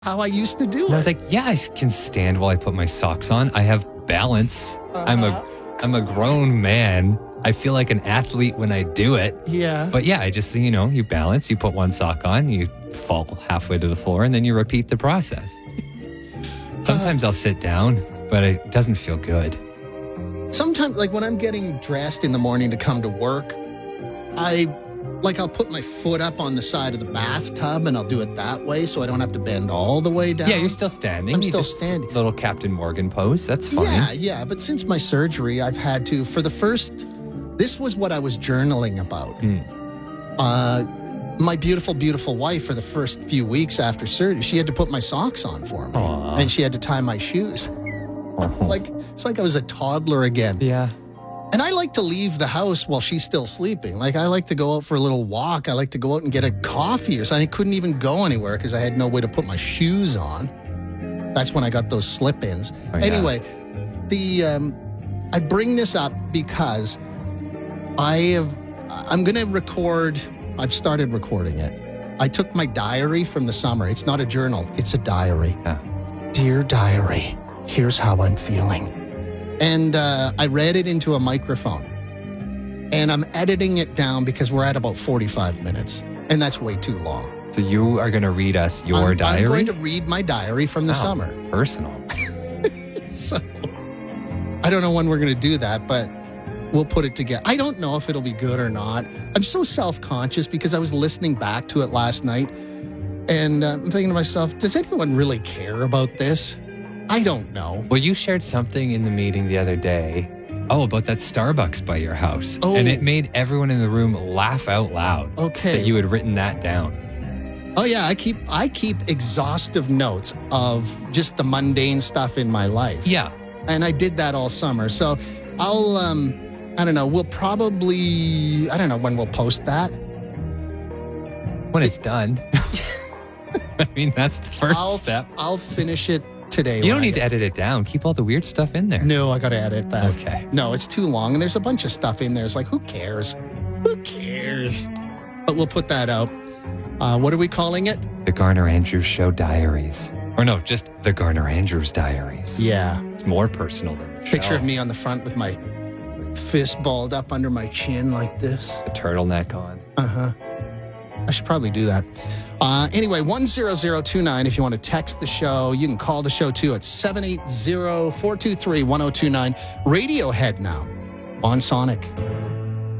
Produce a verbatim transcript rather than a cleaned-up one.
how I used to do And I it. was like, yeah, I can stand while I put my socks on. I have balance. Uh-huh. I'm a I'm a grown man. I feel like an athlete when I do it. Yeah. But yeah, I just, you know, you balance, you put one sock on, you fall halfway to the floor, and then you repeat the process. Sometimes uh, I'll sit down, but it doesn't feel good. Sometimes, like when I'm getting dressed in the morning to come to work, I, like I'll put my foot up on the side of the bathtub and I'll do it that way so I don't have to bend all the way down. Yeah, you're still standing. I'm You still just- standing. Little Captain Morgan pose, that's fine. Yeah, yeah. But since my surgery, I've had to, for the first, this was what I was journaling about. Mm. Uh, my beautiful, beautiful wife, for the first few weeks after surgery, she had to put my socks on for me. Aw. And she had to tie my shoes. It's like, it's like I was a toddler again. Yeah. And I like to leave the house while she's still sleeping. Like, I like to go out for a little walk. I like to go out and get a coffee or something. I couldn't even go anywhere because I had no way to put my shoes on. That's when I got those slip-ins. Oh, yeah. Anyway, the um, I bring this up because I have, I'm going to record, I've started recording it. I took my diary from the summer. It's not a journal, it's a diary. Yeah. Dear diary, here's how I'm feeling. And uh, I read it into a microphone. And I'm editing it down because we're at about forty-five minutes. And that's way too long. So you are going to read us your I'm, diary? I'm going to read my diary from the Wow, summer. Personal. So I don't know when we're going to do that, but we'll put it together. I don't know if it'll be good or not. I'm so self-conscious because I was listening back to it last night. And uh, I'm thinking to myself, does anyone really care about this? I don't know. Well, you shared something in the meeting the other day. Oh, about that Starbucks by your house. Oh. And it made everyone in the room laugh out loud. Okay. That you had written that down. Oh yeah, I keep I keep exhaustive notes of just the mundane stuff in my life. Yeah. And I did that all summer. So I'll um I don't know, we'll probably I don't know when we'll post that. When it's done. I mean, that's the 1st I'll step. I'll finish it today. You when don't I need to get- edit it down. Keep all the weird stuff in there. No, I got to edit that. Okay. No, it's too long and there's a bunch of stuff in there. It's like, who cares? Who cares? But we'll put that out. Uh, what are we calling it? The Garner Andrews Show Diaries. Or no, just The Garner Andrews Diaries. Yeah. It's more personal than the Picture show. of me on the front with my fist balled up under my chin like this. The turtleneck on. Uh-huh. I should probably do that. Uh, anyway, one zero zero two nine if you want to text the show. You can call the show too at seven eight zero, four two three, one zero two nine. Radiohead now on Sonic.